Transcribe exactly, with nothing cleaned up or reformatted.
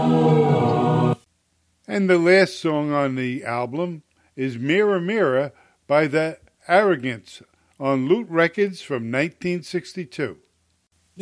And the last song on the album is Mirror Mirror by the Arrogants on Loot Records from nineteen sixty-two.